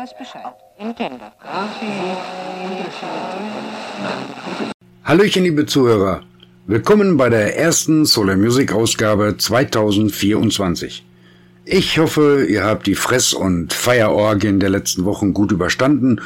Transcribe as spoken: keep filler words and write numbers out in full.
weiß Bescheid. Nintendo. Hallöchen, liebe Zuhörer. Willkommen bei der ersten Solar Music Ausgabe zweitausendvierundzwanzig. Ich hoffe, ihr habt die Fress- und Feierorgien der letzten Wochen gut überstanden